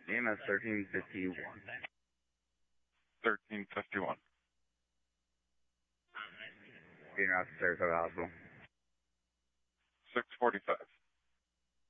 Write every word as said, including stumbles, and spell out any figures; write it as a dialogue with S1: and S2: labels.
S1: E M S thirteen fifty-one.
S2: thirteen fifty-one.
S1: You're not Sarasota Hospital.
S2: six forty-five.